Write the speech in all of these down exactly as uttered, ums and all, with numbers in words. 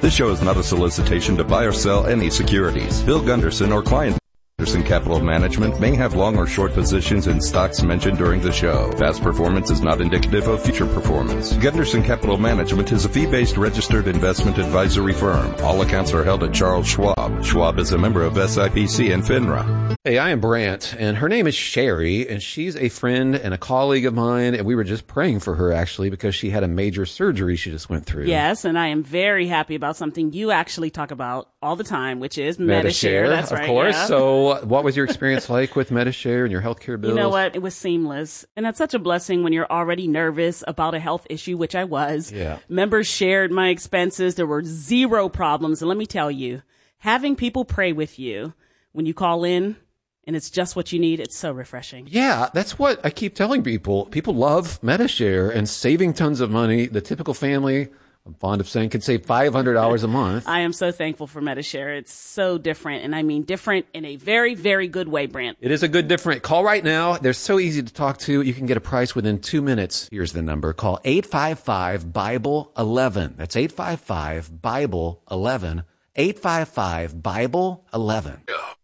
This show is not a solicitation to buy or sell any securities. Bill Gunderson or client Gunderson Capital Management may have long or short positions in stocks mentioned during the show. Past performance is not indicative of future performance. Gunderson Capital Management is a fee-based registered investment advisory firm. All accounts are held at Charles Schwab. Schwab is a member of S I P C and FINRA. Hey, I am Brant, and her name is Sherry, and she's a friend and a colleague of mine, and we were just praying for her, actually, because she had a major surgery she just went through. Yes, and I am very happy about something you actually talk about all the time, which is Medi-Share. That's of right, course. yeah. So what was your experience like with Medi-Share and your healthcare bills? You know what? It was seamless. And that's such a blessing when you're already nervous about a health issue, which I was. Yeah. Members shared my expenses. There were zero problems. And let me tell you, having people pray with you when you call in, and it's just what you need, it's so refreshing. Yeah, that's what I keep telling people. People love Medi-Share and saving tons of money. The typical family, I'm fond of saying, can save five hundred dollars a month. I am so thankful for Medi-Share. It's so different, and I mean different in a very, very good way, Brant. It is a good different. Call right now. They're so easy to talk to. You can get a price within two minutes. Here's the number. Call eight five five, Bible eleven. That's eight five five, Bible eleven. eight five five, Bible eleven.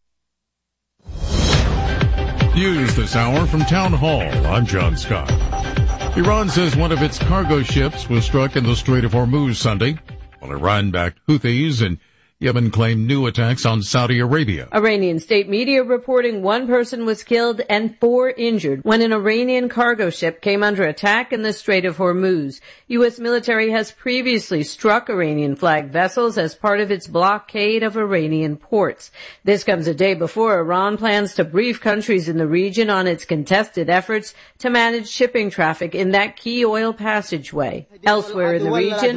News this hour from Town Hall. I'm John Scott. Iran says one of its cargo ships was struck in the Strait of Hormuz Sunday, while Iran-backed Houthis and Yemen claimed new attacks on Saudi Arabia. Iranian state media reporting one person was killed and four injured when an Iranian cargo ship came under attack in the Strait of Hormuz. U S military has previously struck Iranian-flagged vessels as part of its blockade of Iranian ports. This comes a day before Iran plans to brief countries in the region on its contested efforts to manage shipping traffic in that key oil passageway. Elsewhere in the region,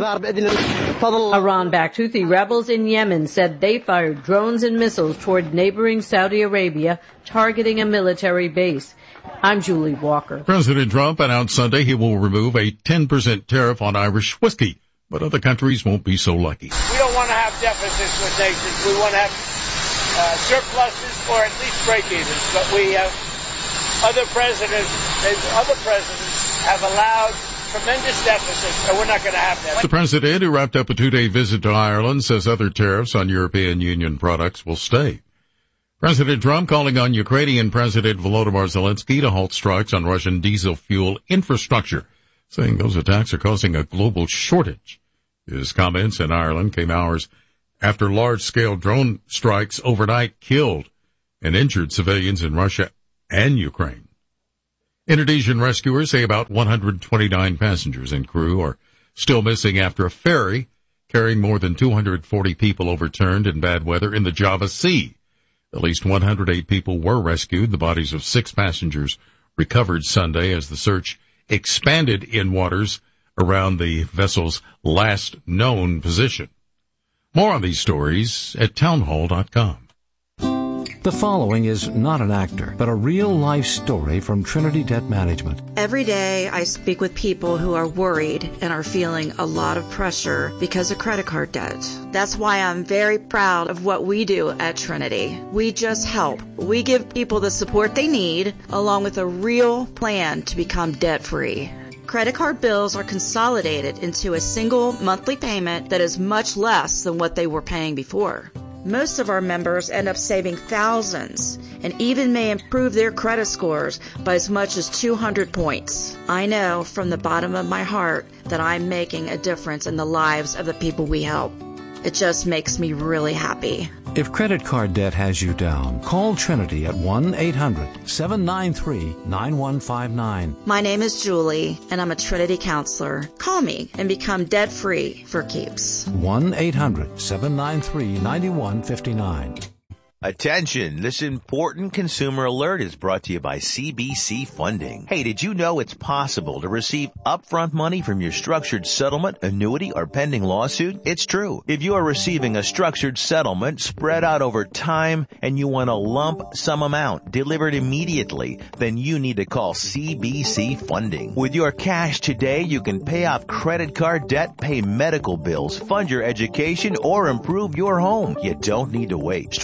Iran-backed Houthi rebels in Yemen said they fired drones and missiles toward neighboring Saudi Arabia, targeting a military base. I'm Julie Walker. President Trump announced Sunday he will remove a ten percent tariff on Irish whiskey, but other countries won't be so lucky. We don't want to have deficits with nations. We want to have uh, surpluses or at least break-evens, but we have other presidents, other presidents have allowed tremendous deficits, and we're not going to have that. The president, who wrapped up a two-day visit to Ireland, says other tariffs on European Union products will stay. President Trump calling on Ukrainian President Volodymyr Zelensky to halt strikes on Russian diesel fuel infrastructure, saying those attacks are causing a global shortage. His comments in Ireland came hours after large-scale drone strikes overnight killed and injured civilians in Russia and Ukraine. Indonesian rescuers say about one hundred twenty-nine passengers and crew are still missing after a ferry carrying more than two hundred forty people overturned in bad weather in the Java Sea. At least one hundred eight people were rescued. The bodies of six passengers recovered Sunday as the search expanded in waters around the vessel's last known position. More on these stories at townhall dot com. The following is not an actor, but a real-life story from Trinity Debt Management. Every day I speak with people who are worried and are feeling a lot of pressure because of credit card debt. That's why I'm very proud of what we do at Trinity. We just help. We give people the support they need, along with a real plan to become debt-free. Credit card bills are consolidated into a single monthly payment that is much less than what they were paying before. Most of our members end up saving thousands and even may improve their credit scores by as much as two hundred points. I know from the bottom of my heart that I'm making a difference in the lives of the people we help. It just makes me really happy. If credit card debt has you down, call Trinity at one eight hundred seven nine three nine one five nine. My name is Julie, and I'm a Trinity counselor. Call me and become debt-free for keeps. one eight hundred seven nine three nine one five nine. Attention, this important consumer alert is brought to you by C B C Funding. Hey, did you know it's possible to receive upfront money from your structured settlement, annuity, or pending lawsuit? It's true. If you are receiving a structured settlement spread out over time and you want a lump sum amount delivered immediately, then you need to call C B C Funding. With your cash today, you can pay off credit card debt, pay medical bills, fund your education, or improve your home. You don't need to wait. Structured settlement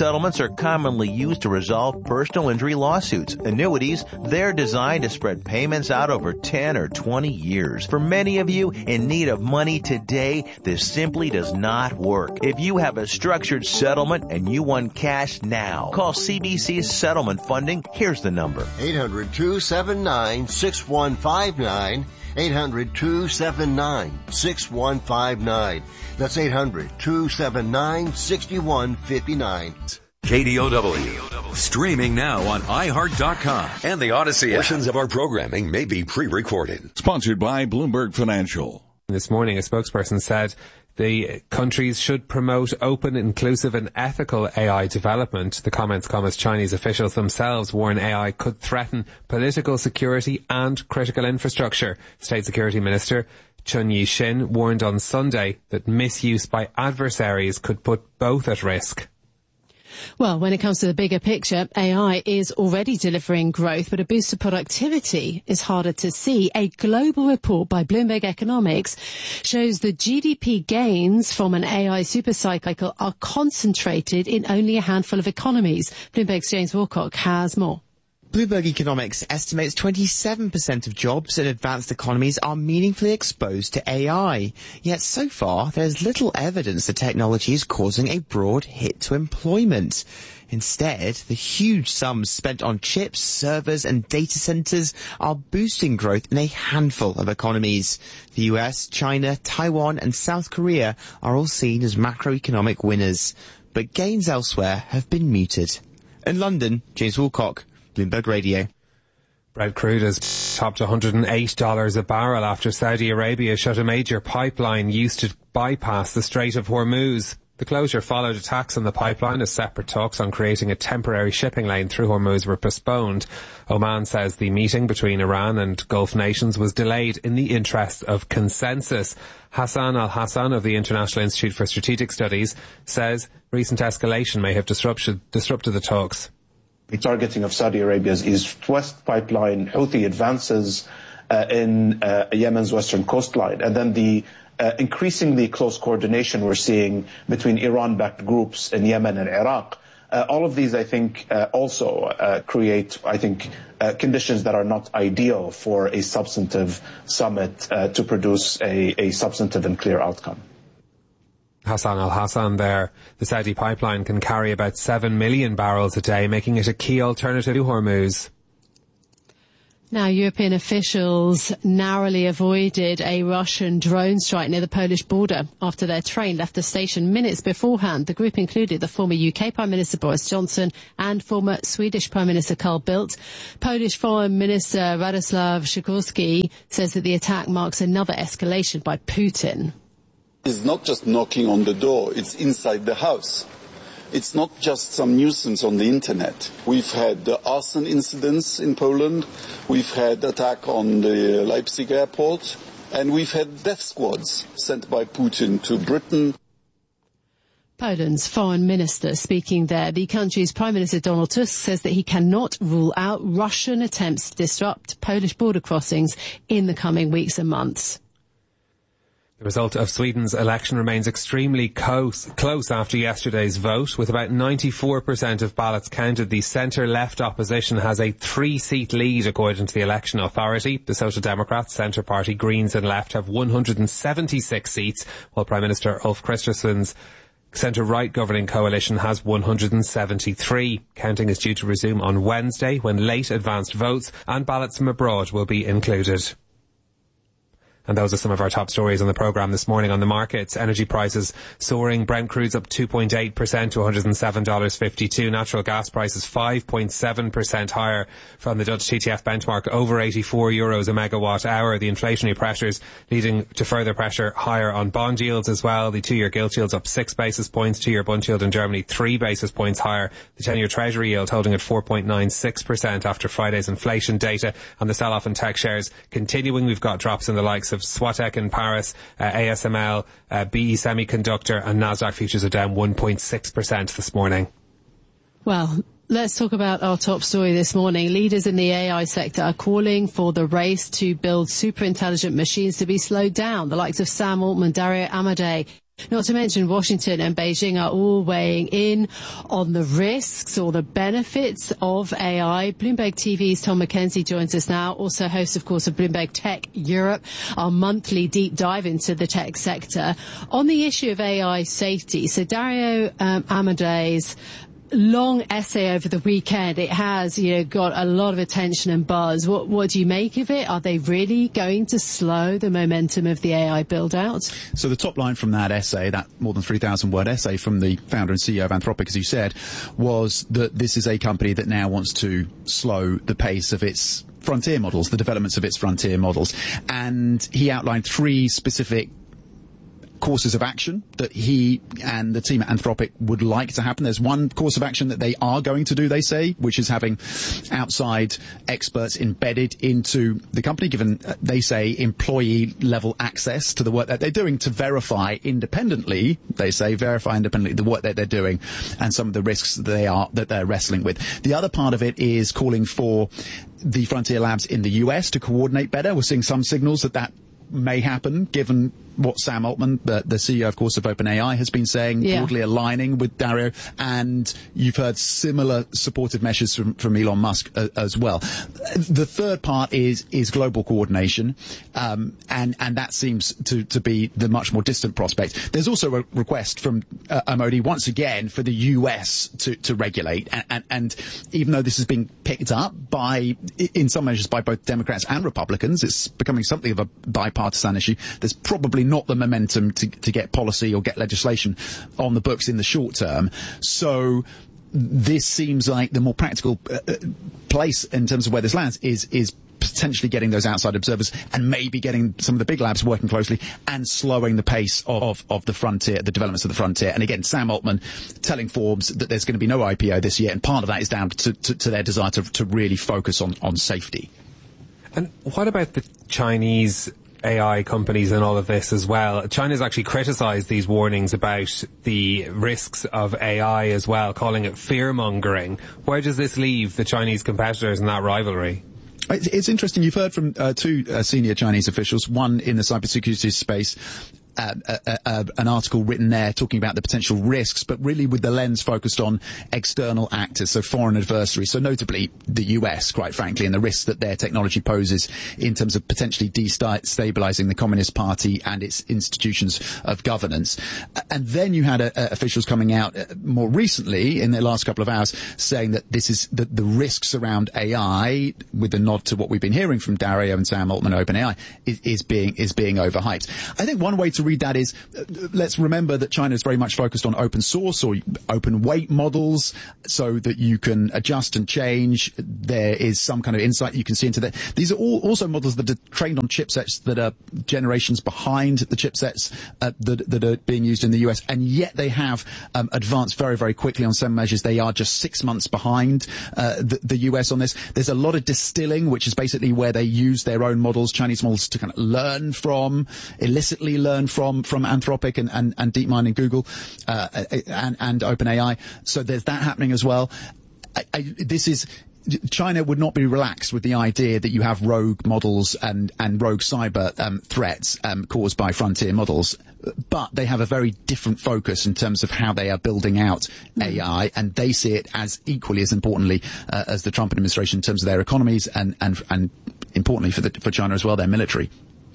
settlements are commonly used to resolve personal injury lawsuits. Annuities, they're designed to spread payments out over ten or twenty years. For many of you in need of money today, this simply does not work. If you have a structured settlement and you want cash now, call C B C's Settlement Funding. Here's the number. eight hundred, two seven nine, six one five nine. eight hundred, two seven nine, six one five nine. That's eight hundred, two seven nine, six one five nine. K D O W. Streaming now on i heart dot com and the Odyssey app. Portions of our programming may be pre-recorded. Sponsored by Bloomberg Financial. This morning, a spokesperson said the countries should promote open, inclusive and ethical A I development. The comments come as Chinese officials themselves warn A I could threaten political security and critical infrastructure. State Security Minister Chun Yi-shin warned on Sunday that misuse by adversaries could put both at risk. Well, when it comes to the bigger picture, A I is already delivering growth, but a boost to productivity is harder to see. A global report by Bloomberg Economics shows the G D P gains from an A I supercycle are concentrated in only a handful of economies. Bloomberg's James Wilcock has more. Bloomberg Economics estimates twenty-seven percent of jobs in advanced economies are meaningfully exposed to A I. Yet so far, there's little evidence the technology is causing a broad hit to employment. Instead, the huge sums spent on chips, servers and data centers are boosting growth in a handful of economies. The U S, China, Taiwan and South Korea are all seen as macroeconomic winners. But gains elsewhere have been muted. In London, James Woolcock, Bloomberg Radio. Brent crude has topped one hundred eight dollars a barrel after Saudi Arabia shut a major pipeline used to bypass the Strait of Hormuz. The closure followed attacks on the pipeline as separate talks on creating a temporary shipping lane through Hormuz were postponed. Oman says the meeting between Iran and Gulf nations was delayed in the interest of consensus. Hassan al-Hassan of the International Institute for Strategic Studies says recent escalation may have disrupted, disrupted the talks. The targeting of Saudi Arabia's east-west pipeline, Houthi advances uh, in uh, Yemen's western coastline, and then the uh, increasingly close coordination we're seeing between Iran-backed groups in Yemen and Iraq. Uh, all of these, I think, uh, also uh, create, I think, uh, conditions that are not ideal for a substantive summit uh, to produce a, a substantive and clear outcome. Hassan al-Hassan there. The Saudi pipeline can carry about seven million barrels a day, making it a key alternative to Hormuz. Now, European officials narrowly avoided a Russian drone strike near the Polish border after their train left the station minutes beforehand. The group included the former U K Prime Minister Boris Johnson and former Swedish Prime Minister Carl Bildt. Polish Foreign Minister Radoslaw Sikorski says that the attack marks another escalation by Putin. It's not just knocking on the door, it's inside the house. It's not just some nuisance on the internet. We've had the arson incidents in Poland, we've had attack on the Leipzig airport, and we've had death squads sent by Putin to Britain. Poland's foreign minister speaking there. The country's Prime Minister Donald Tusk says that he cannot rule out Russian attempts to disrupt Polish border crossings in the coming weeks and months. The result of Sweden's election remains extremely close, close after yesterday's vote. With about ninety-four percent of ballots counted, the centre-left opposition has a three-seat lead, according to the election authority. The Social Democrats, Centre Party, Greens and Left have one hundred seventy-six seats, while Prime Minister Ulf Kristersson's centre-right governing coalition has one hundred seventy-three. Counting is due to resume on Wednesday, when late advanced votes and ballots from abroad will be included. And those are some of our top stories on the programme this morning. On the markets, energy prices soaring. Brent crude's up two point eight percent to one hundred seven dollars fifty-two. Natural gas prices five point seven percent higher from the Dutch T T F benchmark, over eighty-four euros a megawatt hour. The inflationary pressures leading to further pressure higher on bond yields as well. The two-year gilt yield's up six basis points. Two-year bund yield in Germany three basis points higher. The ten-year treasury yield holding at four point nine six percent after Friday's inflation data. And the sell-off in tech shares continuing. We've got drops in the likes of Swatec in Paris, uh, A S M L, uh, B E Semiconductor and Nasdaq futures are down one point six percent this morning. Well, let's talk about our top story this morning. Leaders in the A I sector are calling for the race to build super intelligent machines to be slowed down. The likes of Sam Altman, Dario Amodei Not to mention Washington and Beijing are all weighing in on the risks or the benefits of A I. Bloomberg T V's Tom McKenzie joins us now, also host, of course, of Bloomberg Tech Europe, our monthly deep dive into the tech sector. On the issue of A I safety, so Dario um, Amodei's long essay over the weekend, it has, you know, got a lot of attention and buzz. What, what do you make of it? Are they really going to slow the momentum of the A I build-out? So the top line from that essay, that more than three thousand word essay from the founder and C E O of Anthropic, as you said, was that this is a company that now wants to slow the pace of its frontier models, the developments of its frontier models. And he outlined three specific courses of action that he and the team at Anthropic would like to happen. There's one course of action that they are going to do, they say, which is having outside experts embedded into the company, given, uh, they say, employee level access to the work that they're doing to verify independently, they say, verify independently the work that they're doing and some of the risks that they are, that they're wrestling with. The other part of it is calling for the frontier labs in the U S to coordinate better. We're seeing some signals that that may happen, given what Sam Altman, the, the C E O, of course, of OpenAI, has been saying, yeah. broadly aligning with Dario. And you've heard similar supportive measures from, from Elon Musk uh, as well. The third part is is global coordination, um, and and that seems to to be the much more distant prospect. There's also a request from uh, Amodei once again for the U S to to regulate, and, and and even though this is being picked up by, in some measures, by both Democrats and Republicans, it's becoming something of a bipartisan issue. There's probably not the momentum to, to get policy or get legislation on the books in the short term. So this seems like the more practical uh, place in terms of where this lands is is potentially getting those outside observers and maybe getting some of the big labs working closely and slowing the pace of, of, of the frontier, the developments of the frontier. And again, Sam Altman telling Forbes that there's going to be no I P O this year, and part of that is down to, to, to their desire to, to really focus on, on safety. And what about the Chinese A I companies and all of this as well? China's actually criticised these warnings about the risks of A I as well, calling it fear-mongering. Where does this leave the Chinese competitors in that rivalry? It's, it's interesting. You've heard from uh, two uh, senior Chinese officials, one in the cybersecurity space, Uh, uh, uh, an article written there talking about the potential risks, but really with the lens focused on external actors, so foreign adversaries, so notably the U S, quite frankly, and the risks that their technology poses in terms of potentially destabilizing the Communist Party and its institutions of governance. And then you had uh, uh, officials coming out uh, more recently in the last couple of hours saying that this is the, the risks around A I, with a nod to what we've been hearing from Dario and Sam Altman, OpenAI, is, is being is being overhyped. I think one way to read that is, uh, let's remember that China is very much focused on open source or open weight models so that you can adjust and change. There is some kind of insight you can see into that. These are all also models that are trained on chipsets that are generations behind the chipsets uh, that, that are being used in the U S, and yet they have um, advanced very, very quickly on some measures. They are just six months behind uh, the, the U S on this. There's a lot of distilling, which is basically where they use their own models, Chinese models, to kind of learn from, illicitly learn from from from Anthropic and, and, and DeepMind and Google uh, and, and OpenAI. So there's that happening as well. I, I, this is China would not be relaxed with the idea that you have rogue models and, and rogue cyber um, threats um, caused by frontier models. But they have a very different focus in terms of how they are building out A I, and they see it as equally as importantly uh, as the Trump administration in terms of their economies and, and, and importantly for, the, for China as well, their military.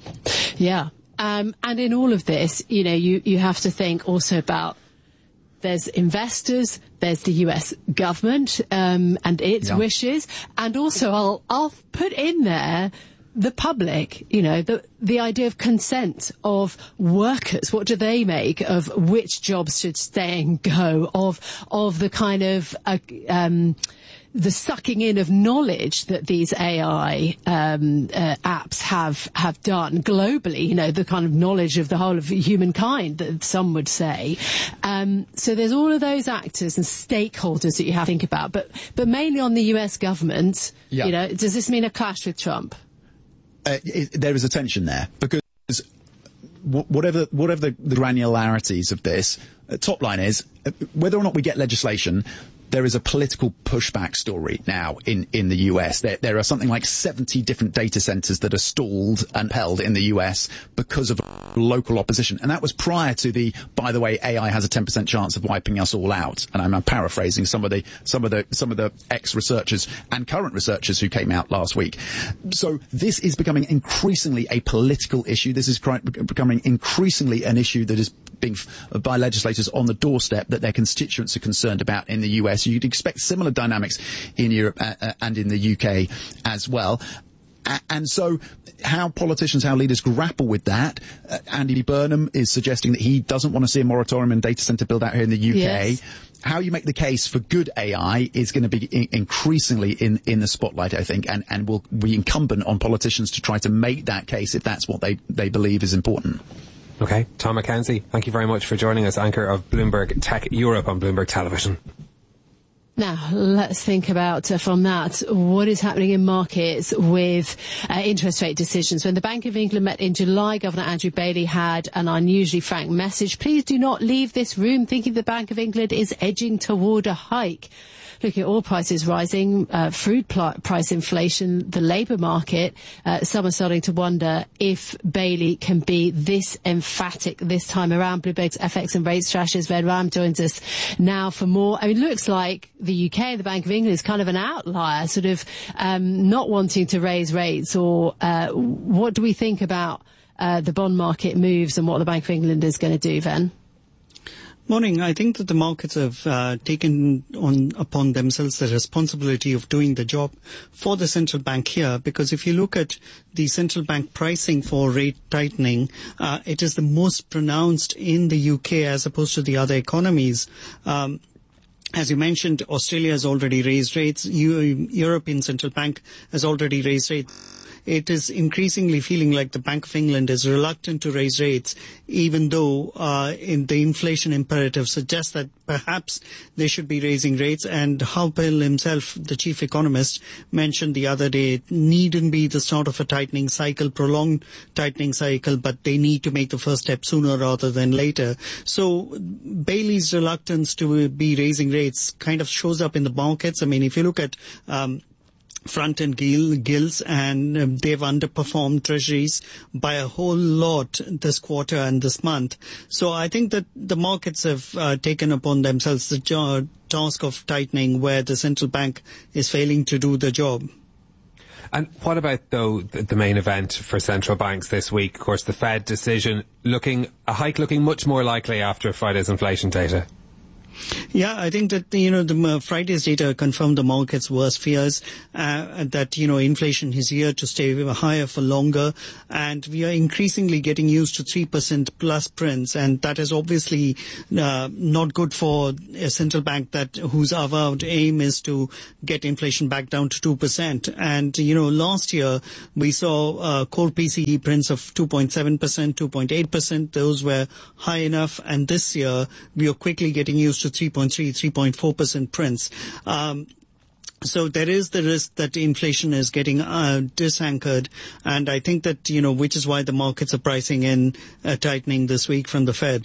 Yeah. Um, and in all of this, you know, you, you have to think also about there's investors, there's the U S government um, and its yeah. wishes, and also I'll I'll put in there the public, you know, the the idea of consent of workers. What do they make of which jobs should stay and go? Of of the kind of uh, um, the sucking in of knowledge that these A I um, uh, apps have have done globally, you know, the kind of knowledge of the whole of humankind, that some would say. Um, so there's all of those actors and stakeholders that you have to think about, but but mainly on the U S government. Yeah. You know, does this mean a clash with Trump? Uh, it, there is a tension there because w- whatever whatever the, the granularities of this, uh, top line is uh, whether or not we get legislation. there is a political pushback story now in, in the U S. There, there are something like seventy different data centers that are stalled and held in the U S because of local opposition. And that was prior to the, by the way, A I has a ten percent chance of wiping us all out. And I'm, I'm paraphrasing some of the, some of the, some of the ex-researchers and current researchers who came out last week. So this is becoming increasingly a political issue. This is cri- becoming increasingly an issue that is being f- by legislators on the doorstep that their constituents are concerned about in the U S. You'd expect similar dynamics in Europe uh, uh, and in the U K as well. A- and so how politicians, how leaders grapple with that, uh, Andy Burnham is suggesting that he doesn't want to see a moratorium and data centre build out here in the U K. Yes. How you make the case for good A I is going to be in- increasingly in, in the spotlight, I think, and, and will be incumbent on politicians to try to make that case if that's what they, they believe is important. Okay, Tom McKenzie, thank you very much for joining us, anchor of Bloomberg Tech Europe on Bloomberg Television. Now, let's think about, uh, from that, what is happening in markets with uh, interest rate decisions. When the Bank of England met in July, Governor Andrew Bailey had an unusually frank message. Please do not leave this room thinking the Bank of England is edging toward a hike. Looking at oil prices rising, uh, food pl- price inflation, the labour market, uh, some are starting to wonder if Bailey can be this emphatic this time around. Bloomberg's F X and rate strategist Ven Ram joins us now for more. I mean, it looks like the U K, the Bank of England, is kind of an outlier, sort of um, not wanting to raise rates. Or uh, what do we think about uh, the bond market moves and what the Bank of England is going to do, Ven? Morning. I think that the markets have uh, taken on upon themselves the responsibility of doing the job for the central bank here, because if you look at the central bank pricing for rate tightening, uh, it is the most pronounced in the U K as opposed to the other economies. Um, As you mentioned, Australia has already raised rates. U- European Central Bank has already raised rates. It is increasingly feeling like the Bank of England is reluctant to raise rates, even though uh, in the inflation imperative suggests that perhaps they should be raising rates. And Halpel himself, the chief economist, mentioned the other day it needn't be the start of a tightening cycle, prolonged tightening cycle, but they need to make the first step sooner rather than later. So Bailey's reluctance to be raising rates kind of shows up in the markets. I mean, if you look at um, front-end gilts, and um, they've underperformed treasuries by a whole lot this quarter and this month. So I think that the markets have uh, taken upon themselves the jo- task of tightening where the central bank is failing to do the job. And what about, though, the main event for central banks this week? Of course, the Fed decision, looking a hike looking much more likely after Friday's inflation data. Yeah, I think that, you know, the uh, Friday's data confirmed the market's worst fears, uh, that, you know, inflation is here to stay higher for longer, and we are increasingly getting used to three percent plus prints, and that is obviously uh, not good for a central bank that whose avowed aim is to get inflation back down to two percent. And, you know, last year we saw uh, core P C E prints of two point seven percent, two point eight percent. Those were high enough, and this year we are quickly getting used to three point three, three point four percent prints. Um, so there is the risk that inflation is getting uh, disanchored, and I think that, you know, which is why the markets are pricing in uh, tightening this week from the Fed.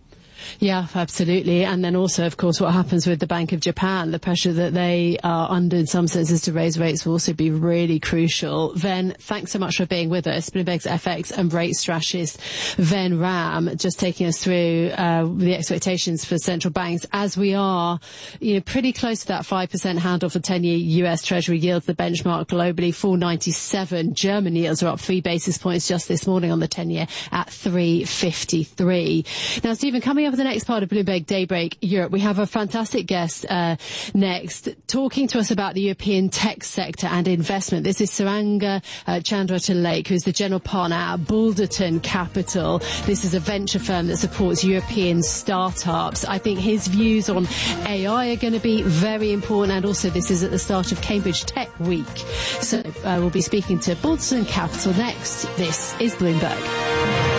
Yeah, absolutely. And then also, of course, what happens with the Bank of Japan, the pressure that they are under in some senses to raise rates will also be really crucial. Ven, thanks so much for being with us. Bloomberg's F X and rate strategist Ven Ram, just taking us through uh, the expectations for central banks as we are, you know, pretty close to that five percent handoff for ten-year U S Treasury yields, the benchmark globally, four ninety-seven. German yields are up three basis points just this morning on the ten-year at three fifty-three. Now, Stephen, coming up for the next part of Bloomberg Daybreak Europe, we have a fantastic guest uh, next talking to us about the European tech sector and investment. This is Saranga uh, Chandratilake, who's the general partner at Balderton Capital. This is a venture firm that supports European startups. I think his views on A I are going to be very important, and also this is at the start of Cambridge Tech Week. So uh, we'll be speaking to Balderton Capital next. This is Bloomberg.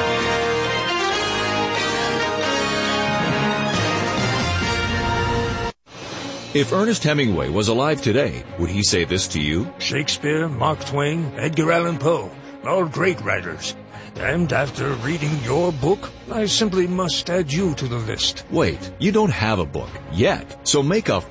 If Ernest Hemingway was alive today, would he say this to you? Shakespeare, Mark Twain, Edgar Allan Poe, all great writers. And after reading your book, I simply must add you to the list. Wait, you don't have a book yet, so make a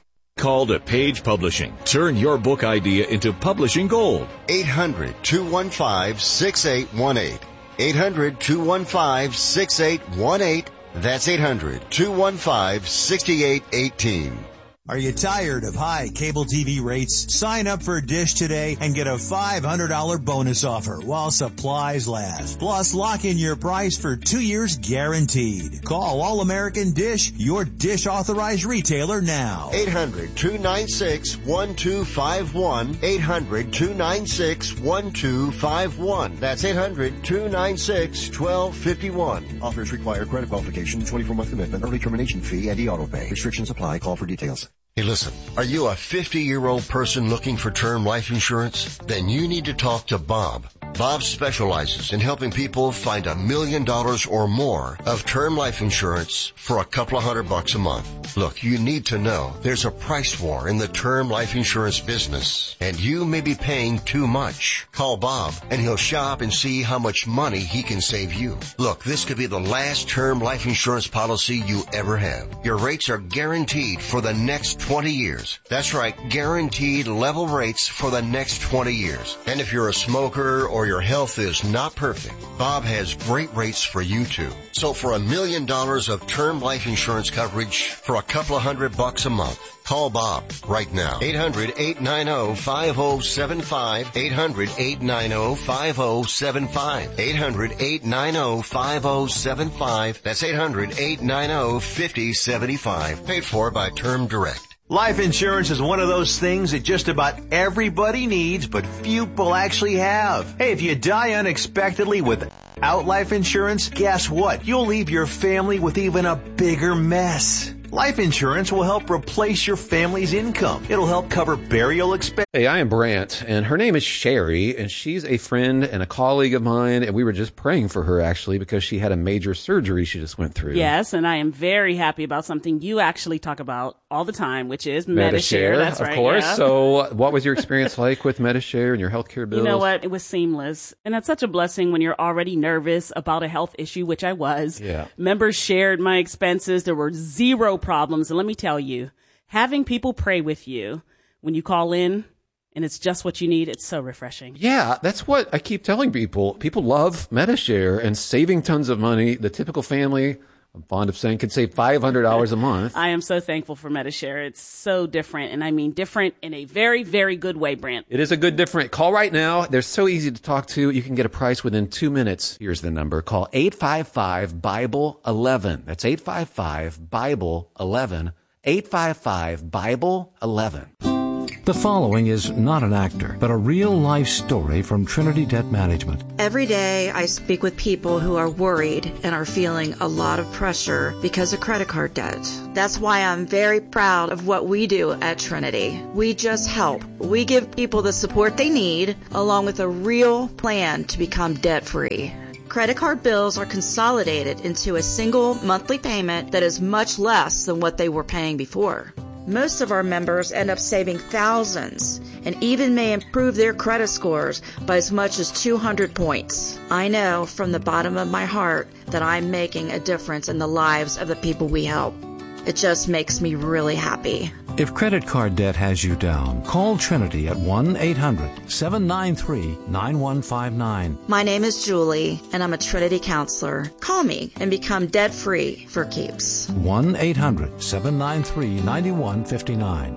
call to Page Publishing. Turn your book idea into publishing gold. eight hundred, two one five, six eight one eight. eight hundred, two one five, six eight one eight. That's eight hundred, two one five, six eight one eight. Are you tired of high cable T V rates? Sign up for Dish today and get a five hundred dollars bonus offer while supplies last. Plus, lock in your price for two years guaranteed. Call All American Dish, your Dish authorized retailer now. eight hundred, two nine six, one two five one. eight hundred, two nine six, one two five one. That's eight hundred, two nine six, one two five one. Offers require credit qualification, twenty-four month commitment, early termination fee, and e-auto pay. Restrictions apply. Call for details. Hey, listen, are you a fifty-year-old person looking for term life insurance? Then you need to talk to Bob. Bob specializes in helping people find a million dollars or more of term life insurance for a couple of hundred bucks a month. Look, you need to know there's a price war in the term life insurance business, and you may be paying too much. Call Bob, and he'll shop and see how much money he can save you. Look, this could be the last term life insurance policy you ever have. Your rates are guaranteed for the next twenty years. That's right, guaranteed level rates for the next twenty years. And if you're a smoker or your health is not perfect, Bob has great rates for you too. So for a million dollars of term life insurance coverage for a couple of hundred bucks a month, call Bob right now. eight hundred, eight nine zero, five zero seven five. eight hundred, eight nine zero, five zero seven five. eight hundred, eight nine zero, five zero seven five. That's eight hundred, eight nine zero, five zero seven five. Paid for by Term Direct. Life insurance is one of those things that just about everybody needs, but few people actually have. Hey, if you die unexpectedly without life insurance, guess what? You'll leave your family with even a bigger mess. Life insurance will help replace your family's income. It'll help cover burial expenses. Hey, I am Brant, and her name is Sherry, and she's a friend and a colleague of mine, and we were just praying for her, actually, because she had a major surgery she just went through. Yes, and I am very happy about something you actually talk about all the time, which is Medi-Share. That's of right, course. yeah. So what was your experience like with Medi-Share and your healthcare bills? You know what? It was seamless. And it's such a blessing when you're already nervous about a health issue, which I was. Yeah. Members shared my expenses. There were zero problems. And let me tell you, having people pray with you when you call in and it's just what you need, it's so refreshing. Yeah, that's what I keep telling people. People love Medi-Share and saving tons of money. The typical family, I'm fond of saying, could save five hundred dollars a month. I am so thankful for Medi-Share. It's so different. And I mean different in a very, very good way, Brant. It is a good different. Call right now. They're so easy to talk to. You can get a price within two minutes. Here's the number. Call eight five five, Bible eleven. That's eight five five, Bible eleven. eight five five, Bible eleven. The following is not an actor, but a real-life story from Trinity Debt Management. Every day I speak with people who are worried and are feeling a lot of pressure because of credit card debt. That's why I'm very proud of what we do at Trinity. We just help. We give people the support they need, along with a real plan to become debt-free. Credit card bills are consolidated into a single monthly payment that is much less than what they were paying before. Most of our members end up saving thousands and even may improve their credit scores by as much as two hundred points. I know from the bottom of my heart that I'm making a difference in the lives of the people we help. It just makes me really happy. If credit card debt has you down, call Trinity at one eight hundred, seven nine three, nine one five nine. My name is Julie, and I'm a Trinity counselor. Call me and become debt-free for keeps. one eight hundred, seven nine three, nine one five nine.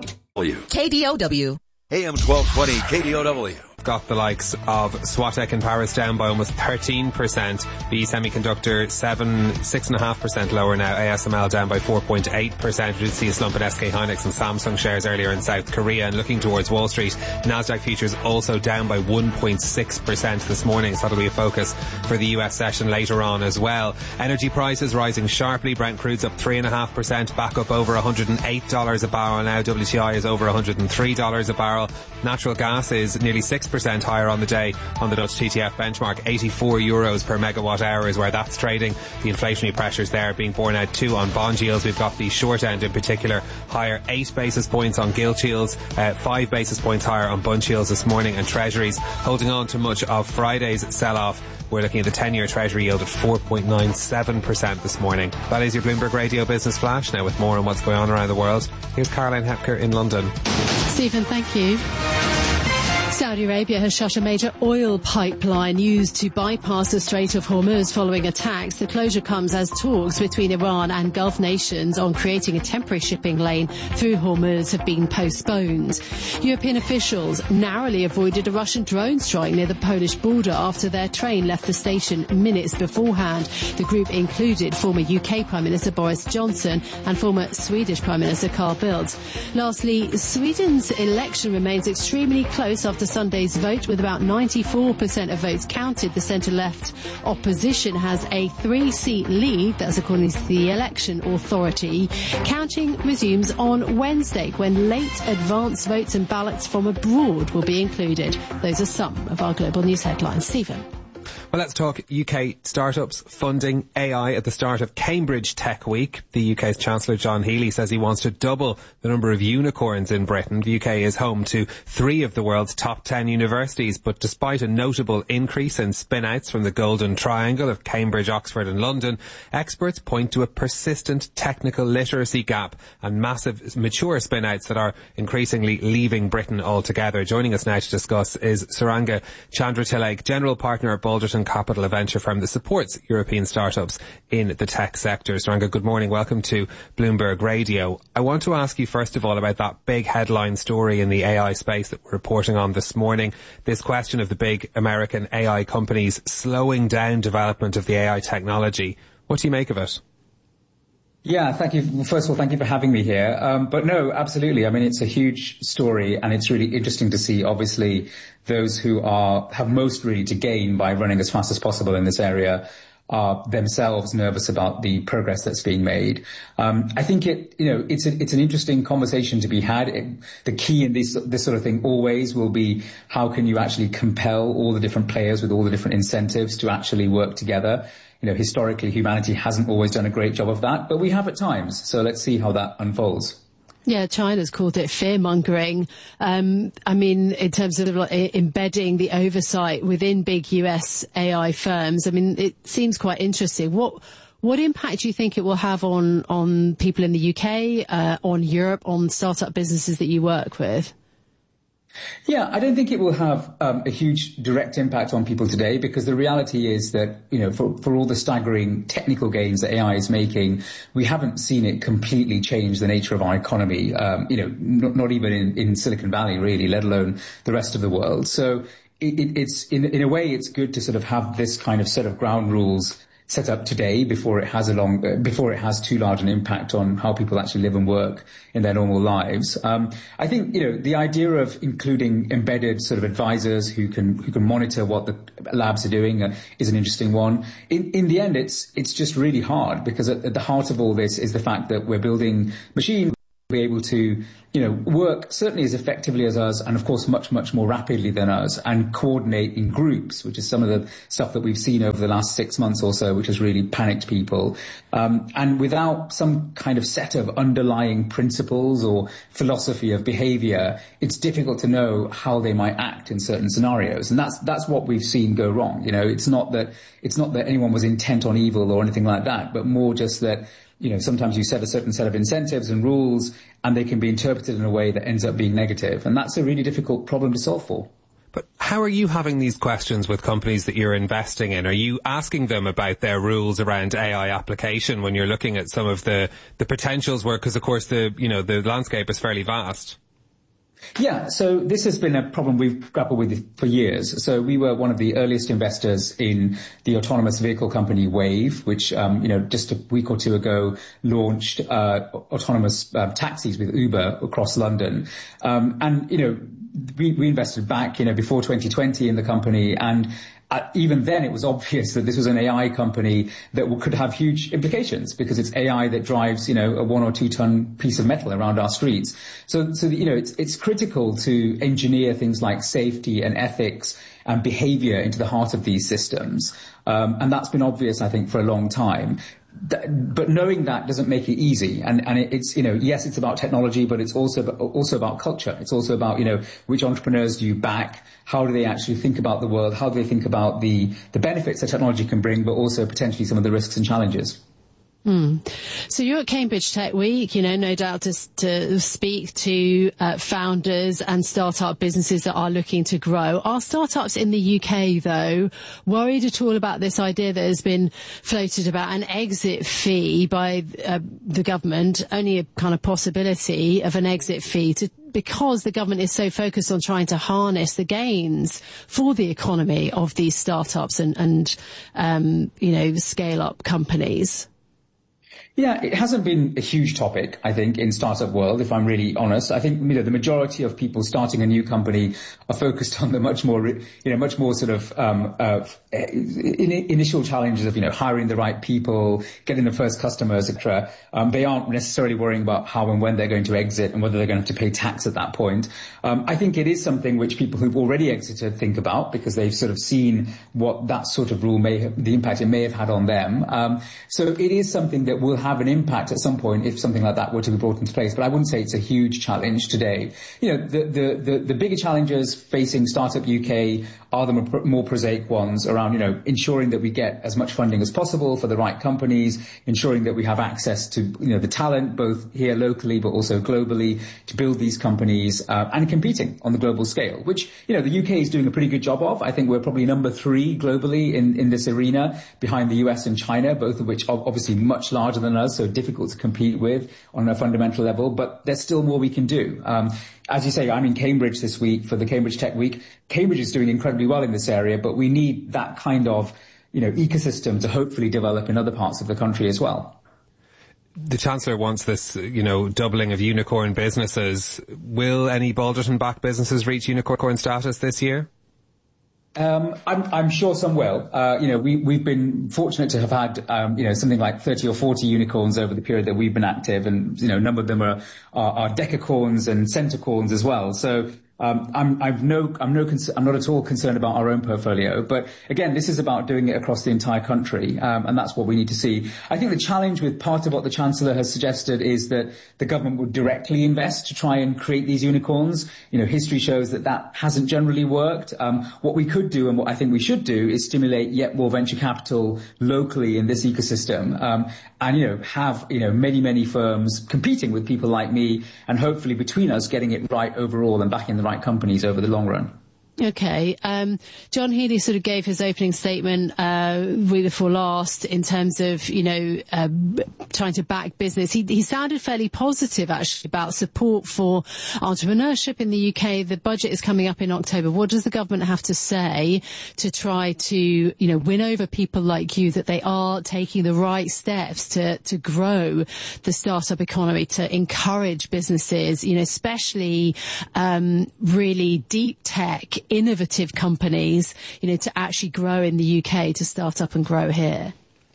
K D O W. A M twelve twenty, K D O W. Got the likes of Swatek in Paris down by almost thirteen percent. B Semiconductor seven, six point five percent lower now. A S M L down by four point eight percent. We did see a slump in S K Hynix and Samsung shares earlier in South Korea. And looking towards Wall Street, Nasdaq futures also down by one point six percent this morning. So that'll be a focus for the U S session later on as well. Energy prices rising sharply. Brent crude's up three point five percent, back up over one hundred eight dollars a barrel now. W T I is over one hundred three dollars a barrel. Natural gas is nearly six percent higher on the day on the Dutch T T F benchmark. eighty-four euros per megawatt hour is where that's trading. The inflationary pressures there being borne out too on bond yields. We've got the short end in particular higher eight basis points on gilt yields, uh, five basis points higher on bund yields this morning, and treasuries holding on to much of Friday's sell-off We're looking at the ten-year Treasury yield at four point nine seven percent this morning. That is your Bloomberg Radio Business Flash. Now with more on what's going on around the world, here's Caroline Hepker in London. Stephen, thank you. Saudi Arabia has shut a major oil pipeline used to bypass the Strait of Hormuz following attacks. The closure comes as talks between Iran and Gulf nations on creating a temporary shipping lane through Hormuz have been postponed. European officials narrowly avoided a Russian drone strike near the Polish border after their train left the station minutes beforehand. The group included former U K Prime Minister Boris Johnson and former Swedish Prime Minister Carl Bildt. Lastly, Sweden's election remains extremely close after Sunday's vote, with about ninety-four percent of votes counted. The centre-left opposition has a three-seat lead, that's according to the election authority. Counting resumes on Wednesday, when late advance votes and ballots from abroad will be included. Those are some of our global news headlines. Stephen. Well, let's talk U K startups funding A I at the start of Cambridge Tech Week. The U K's Chancellor John Healey says he wants to double the number of unicorns in Britain. The U K is home to three of the world's top ten universities, but despite a notable increase in spin-outs from the Golden Triangle of Cambridge, Oxford and London, experts point to a persistent technical literacy gap and massive mature spin-outs that are increasingly leaving Britain altogether. Joining us now to discuss is Saranga Chandratilake, General Partner at Balderton Capital, a venture firm that supports European startups in the tech sector. Saranga, good morning. Welcome to Bloomberg Radio. I want to ask you first of all about that big headline story in the A I space that we're reporting on this morning. This question of the big American A I companies slowing down development of the A I technology. What do you make of it? Yeah, thank you. First of all, thank you for having me here. Um, but no, absolutely. I mean, it's a huge story, and it's really interesting to see, obviously, those who are have most really to gain by running as fast as possible in this area are themselves nervous about the progress that's being made. Um, I think it, you know, it's a, it's an interesting conversation to be had. It, the key in this this sort of thing always will be how can you actually compel all the different players with all the different incentives to actually work together. You know, historically, humanity hasn't always done a great job of that, but we have at times. So let's see how that unfolds. Yeah, China's called it fear-mongering. Um, I mean, in terms of like, embedding the oversight within big U S A I firms, I mean, it seems quite interesting. What what impact do you think it will have on, on people in the U K, uh, on Europe, on startup businesses that you work with? Yeah, I don't think it will have um, a huge direct impact on people today, because the reality is that, you know, for, for all the staggering technical gains that A I is making, we haven't seen it completely change the nature of our economy, um, you know, not, not even in, in Silicon Valley, really, let alone the rest of the world. So it, it, it's in, in a way, it's good to sort of have this kind of set of ground rules set up today before it has a long, uh, before it has too large an impact on how people actually live and work in their normal lives. Um, I think, you know, the idea of including embedded sort of advisors who can, who can monitor what the labs are doing uh, is an interesting one. In, in the end, it's, it's just really hard, because at, at the heart of all this is the fact that we're building machines be able to, you know, work certainly as effectively as us, and of course much, much more rapidly than us, and coordinate in groups, which is some of the stuff that we've seen over the last six months or so, which has really panicked people. Um, and without some kind of set of underlying principles or philosophy of behavior, it's difficult to know how they might act in certain scenarios. And that's, that's what we've seen go wrong. You know, it's not that, it's not that anyone was intent on evil or anything like that, but more just that, you know, sometimes you set a certain set of incentives and rules, and they can be interpreted in a way that ends up being negative. And that's a really difficult problem to solve for. But how are you having these questions with companies that you're investing in? Are you asking them about their rules around A I application when you're looking at some of the, the potentials where, because of course the, you know, the landscape is fairly vast? Yeah, so this has been a problem we've grappled with for years. So we were one of the earliest investors in the autonomous vehicle company Wayve, which, um, you know, just a week or two ago launched uh, autonomous uh, taxis with Uber across London. Um, and, you know, we, we invested back, you know, before twenty twenty in the company, and Uh, even then, it was obvious that this was an A I company that could have huge implications, because it's A I that drives, you know, a one or two ton piece of metal around our streets. So, so you know, it's it's critical to engineer things like safety and ethics and behaviour into the heart of these systems, um, and that's been obvious, I think, for a long time. th- but knowing that doesn't make it easy. And, and it, it's, you know, yes, it's about technology, but it's also, also about culture. It's also about, you know, which entrepreneurs do you back? How do they actually think about the world? How do they think about the, the benefits that technology can bring, but also potentially some of the risks and challenges? Hmm. So you're at Cambridge Tech Week, you know, no doubt to, to speak to uh, founders and startup businesses that are looking to grow. Are startups in the U K, though, worried at all about this idea that has been floated about an exit fee by uh, the government, only a kind of possibility of an exit fee to because the government is so focused on trying to harness the gains for the economy of these startups and, and um, you know, scale-up companies? Yeah, it hasn't been a huge topic, I think, in startup world, if I'm really honest. I think, you know, the majority of people starting a new company are focused on the much more, you know, much more sort of, um, uh, in, initial challenges of, you know, hiring the right people, getting the first customers, et cetera. Um, they aren't necessarily worrying about how and when they're going to exit and whether they're going to have to pay tax at that point. Um, I think it is something which people who've already exited think about because they've sort of seen what that sort of rule may have, the impact it may have had on them. Um, so it is something that will have have an impact at some point if something like that were to be brought into place. But I wouldn't say it's a huge challenge today. You know, the, the, the, the bigger challenges facing Startup U K are the more, more prosaic ones around, you know, ensuring that we get as much funding as possible for the right companies, ensuring that we have access to, you know, the talent, both here locally, but also globally, to build these companies, uh, and competing on the global scale, which, you know, the U K is doing a pretty good job of. I think we're probably number three globally in, in this arena, behind the U S and China, both of which are obviously much larger than us, so difficult to compete with on a fundamental level, but there's still more we can do. Um, as you say, I'm in Cambridge this week for the Cambridge Tech Week. Cambridge is doing incredibly well in this area, but we need that kind of, you know, ecosystem to hopefully develop in other parts of the country as well. The Chancellor wants this, you know, doubling of unicorn businesses. Will any Balderton-backed businesses reach unicorn status this year? Um, I'm, I'm sure some will. Uh, you know, we, we've been fortunate to have had, um, you know, something like thirty or forty unicorns over the period that we've been active. And, you know, a number of them are, are, are decacorns and centacorns as well. So, Um, I'm, I've no, I'm no, I'm not at all concerned about our own portfolio. But again, this is about doing it across the entire country, um, and that's what we need to see. I think the challenge with part of what the Chancellor has suggested is that the government would directly invest to try and create these unicorns. You know, history shows that that hasn't generally worked. Um, what we could do, and what I think we should do, is stimulate yet more venture capital locally in this ecosystem, um, and you know, have you know many, many firms competing with people like me, and hopefully between us getting it right overall and backing the right companies over the long run. Okay. Um, John Healey sort of gave his opening statement, uh, week before last in terms of, you know, uh, trying to back business. He, he sounded fairly positive actually about support for entrepreneurship in the U K. The budget is coming up in October. What does the government have to say to try to, you know, win over people like you that they are taking the right steps to, to grow the startup economy, to encourage businesses, you know, especially, um, really deep tech, innovative companies, you know, to actually grow in the U K, to start up and grow here?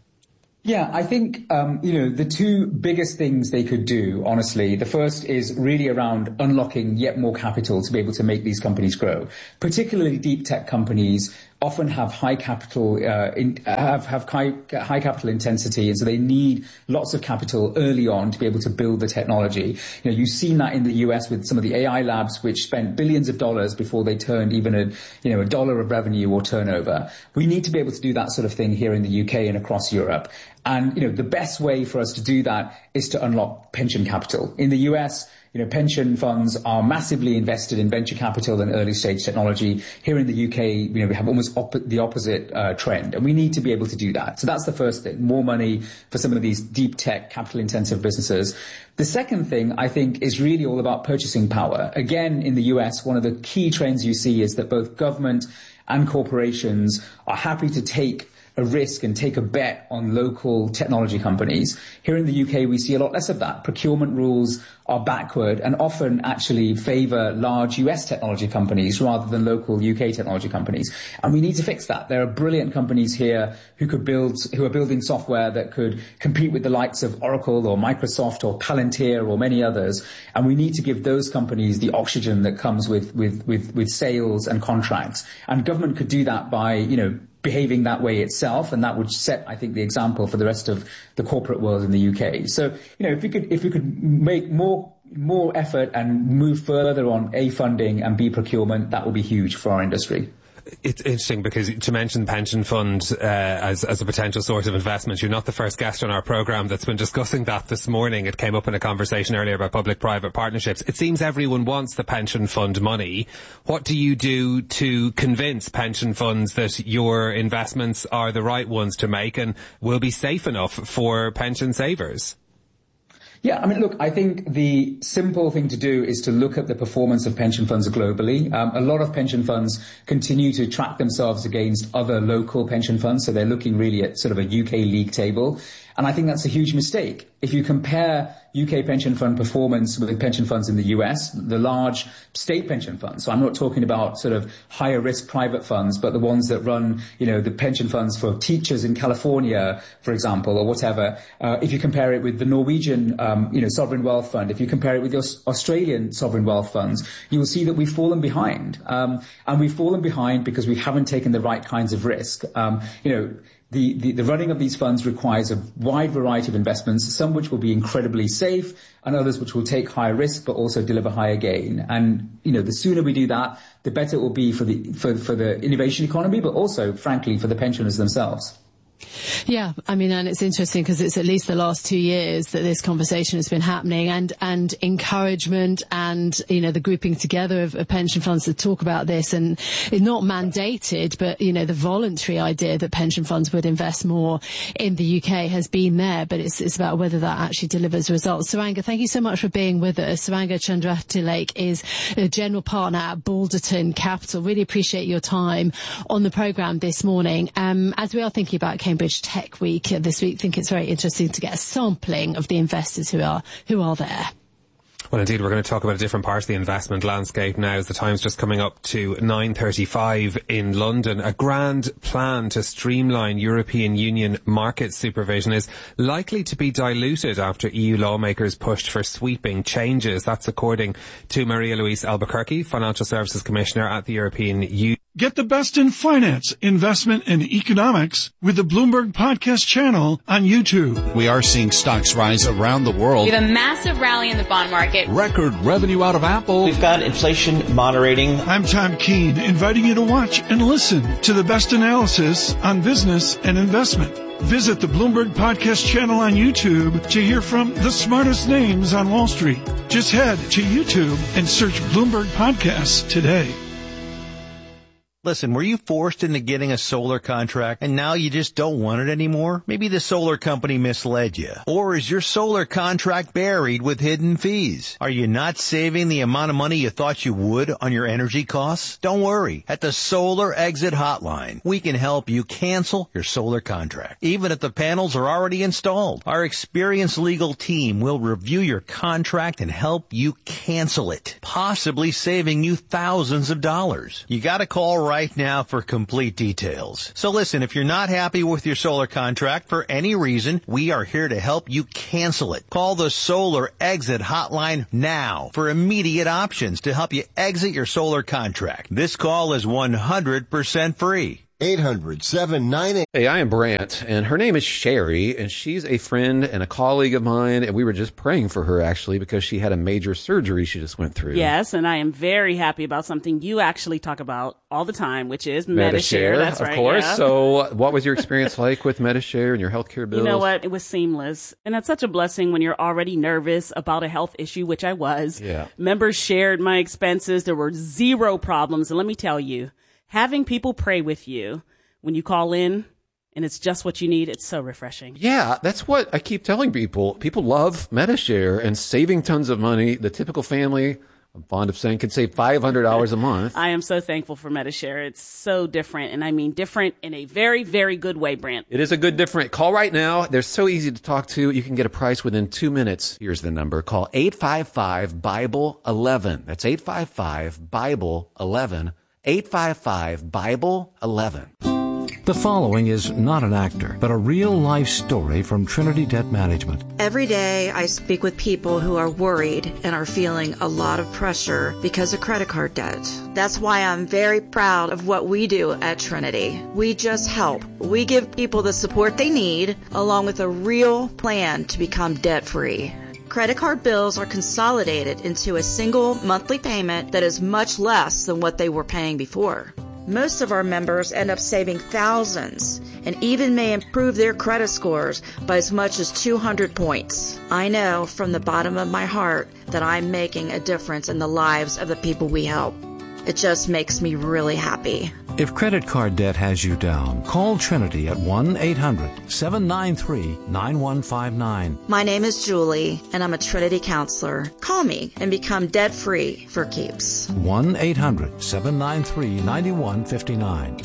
Yeah, I think, um, you know, the two biggest things they could do, honestly, the first is really around unlocking yet more capital to be able to make these companies grow. Particularly deep tech companies often have high capital, uh, in, have, have high, high capital intensity, and so they need lots of capital early on to be able to build the technology. You know, you've seen that in the U S with some of the A I labs, which spent billions of dollars before they turned even a, you know, a dollar of revenue or turnover. We need to be able to do that sort of thing here in the U K and across Europe. And, you know, the best way for us to do that is to unlock pension capital. In the U S, you know, pension funds are massively invested in venture capital and early stage technology. Here in the U K, you know, we have almost op- the opposite uh, trend, and we need to be able to do that. So that's the first thing, more money for some of these deep tech, capital intensive businesses. The second thing, I think, is really all about purchasing power. Again, in the U S, one of the key trends you see is that both government and corporations are happy to take a risk and take a bet on local technology companies. Here in the U K, we see a lot less of that. Procurement rules are backward and often actually favor large U S technology companies rather than local U K technology companies. And we need to fix that. There are brilliant companies here who could build, who are building software that could compete with the likes of Oracle or Microsoft or Palantir or many others. And we need to give those companies the oxygen that comes with, with, with, with sales and contracts. And government could do that by, you know, behaving that way itself, and that would set, I think, the example for the rest of the corporate world in the U K. So, you know, if we could, if we could make more, more effort and move further on A, funding, and B, procurement, that would be huge for our industry. It's interesting because to mention pension fund uh, as as a potential source of investment, you're not the first guest on our programme that's been discussing that this morning. It came up in a conversation earlier about public-private partnerships. It seems everyone wants the pension fund money. What do you do to convince pension funds that your investments are the right ones to make and will be safe enough for pension savers? Yeah, I mean, look, I think the simple thing to do is to look at the performance of pension funds globally. Um, a lot of pension funds continue to track themselves against other local pension funds, so they're looking really at sort of a U K league table. And I think that's a huge mistake. If you compare U K pension fund performance with pension funds in the U S, the large state pension funds, so I'm not talking about sort of higher risk private funds, but the ones that run, you know, the pension funds for teachers in California, for example, or whatever. Uh, if you compare it with the Norwegian, um, you know, sovereign wealth fund, if you compare it with your Australian sovereign wealth funds, you will see that we've fallen behind. Um, and we've fallen behind because we haven't taken the right kinds of risk. Um, you know, The, the, the running of these funds requires a wide variety of investments, some which will be incredibly safe and others which will take higher risk but also deliver higher gain. And, you know, the sooner we do that, the better it will be for the, for, for the innovation economy, but also, frankly, for the pensioners themselves. Yeah, I mean, and it's interesting because it's at least the last two years that this conversation has been happening, and and encouragement and, you know, the grouping together of, of pension funds to talk about this, and it's not mandated, but, you know, the voluntary idea that pension funds would invest more in the U K has been there, but it's, it's about whether that actually delivers results. Saranga, thank you so much for being with us. Saranga Chandratilake is a general partner at Balderton Capital. Really appreciate your time on the programme this morning. Um, as we are thinking about Cambridge Tech Week this week, I think it's very interesting to get a sampling of the investors who are who are there. Well, indeed, we're going to talk about a different part of the investment landscape now, as the time's just coming up to nine thirty-five in London. A grand plan to streamline European Union market supervision is likely to be diluted after E U lawmakers pushed for sweeping changes. That's according to Maria Luisa Albuquerque, Financial Services Commissioner at the European Union. Get the best in finance, investment, and economics with the Bloomberg Podcast channel on YouTube. We are seeing stocks rise around the world. We have a massive rally in the bond market. Record revenue out of Apple. We've got inflation moderating. I'm Tom Keene, inviting you to watch and listen to the best analysis on business and investment. Visit the Bloomberg Podcast channel on YouTube to hear from the smartest names on Wall Street. Just head to YouTube and search Bloomberg Podcasts today. Listen, were you forced into getting a solar contract and now you just don't want it anymore? Maybe the solar company misled you. Or is your solar contract buried with hidden fees? Are you not saving the amount of money you thought you would on your energy costs? Don't worry. At the Solar Exit Hotline, we can help you cancel your solar contract, even if the panels are already installed. Our experienced legal team will review your contract and help you cancel it, possibly saving you thousands of dollars. You gotta call right right now for complete details. So listen, if you're not happy with your solar contract for any reason, we are here to help you cancel it. Call the Solar Exit Hotline now for immediate options to help you exit your solar contract. This call is one hundred percent free. eight hundred, seven nine eight. Hey, I am Brant, and her name is Sherry, and she's a friend and a colleague of mine, and we were just praying for her, actually, because she had a major surgery she just went through. Yes, and I am very happy about something you actually talk about all the time, which is Medi-Share. Medi-Share, That's right, of course. yeah. So what was your experience like with Medi-Share and your healthcare bills? You know what? It was seamless. And it's such a blessing when you're already nervous about a health issue, which I was. Yeah. Members shared my expenses. There were zero problems. And let me tell you, having people pray with you when you call in and it's just what you need, it's so refreshing. Yeah, that's what I keep telling people. People love Medi-Share and saving tons of money. The typical family, I'm fond of saying, can save five hundred dollars a month. I am so thankful for Medi-Share. It's so different, and I mean different in a very, very good way, Brant. It is a good different. Call right now. They're so easy to talk to. You can get a price within two minutes. Here's the number. Call eight five five, Bible eleven. That's eight five five, Bible eleven. eight five five, Bible eleven. The following is not an actor, but a real-life story from Trinity Debt Management. Every day I speak with people who are worried and are feeling a lot of pressure because of credit card debt. That's why I'm very proud of what we do at Trinity. We just help. We give people the support they need, along with a real plan to become debt-free. Credit card bills are consolidated into a single monthly payment that is much less than what they were paying before. Most of our members end up saving thousands and even may improve their credit scores by as much as two hundred points. I know from the bottom of my heart that I'm making a difference in the lives of the people we help. It just makes me really happy. If credit card debt has you down, call Trinity at one eight hundred seven nine three nine one five nine. My name is Julie, and I'm a Trinity counselor. Call me and become debt-free for keeps. one eight hundred seven nine three nine one five nine.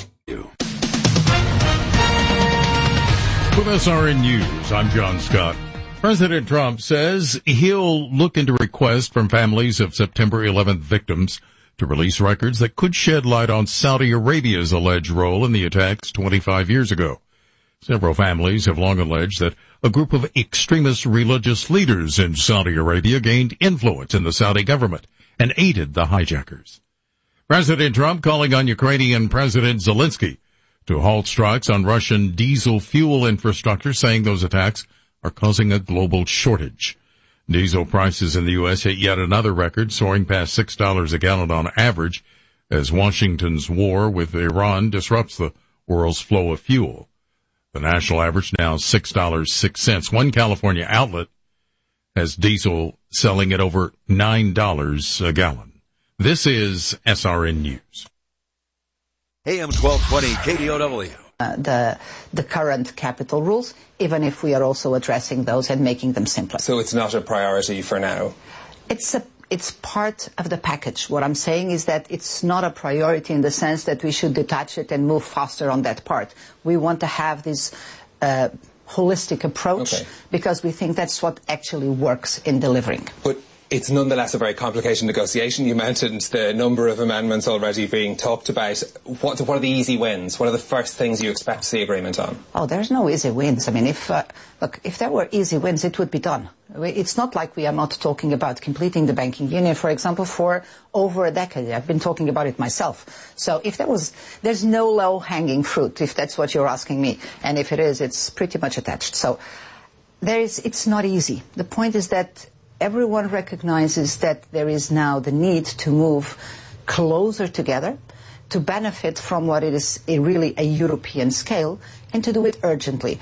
With S R N News, I'm John Scott. President Trump says he'll look into requests from families of September eleventh victims to release records that could shed light on Saudi Arabia's alleged role in the attacks twenty-five years ago. Several families have long alleged that a group of extremist religious leaders in Saudi Arabia gained influence in the Saudi government and aided the hijackers. President Trump calling on Ukrainian President Zelensky to halt strikes on Russian diesel fuel infrastructure, saying those attacks are causing a global shortage. Diesel prices in the U S hit yet another record, soaring past six dollars a gallon on average, as Washington's war with Iran disrupts the world's flow of fuel. The national average now six dollars and six cents. One California outlet has diesel selling at over nine dollars a gallon. This is S R N News. A M twelve twenty K D O W. Uh, the the current capital rules, even if we are also addressing those and making them simpler. So it's not a priority for now? It's a it's part of the package. What I'm saying is that it's not a priority in the sense that we should detach it and move faster on that part. We want to have this uh, holistic approach okay. because we think that's what actually works in delivering. But it's nonetheless a very complicated negotiation. You mentioned the number of amendments already being talked about. What, what are the easy wins? What are the first things you expect to see agreement on? Oh, there's no easy wins. I mean, if uh, look, if there were easy wins, it would be done. It's not like we are not talking about completing the banking union, for example, for over a decade. I've been talking about it myself. So if there was, there's no low-hanging fruit, if that's what you're asking me. And if it is, it's pretty much attached. So there is, it's not easy. The point is that everyone recognizes that there is now the need to move closer together, to benefit from what it is a really a European scale, and to do it urgently.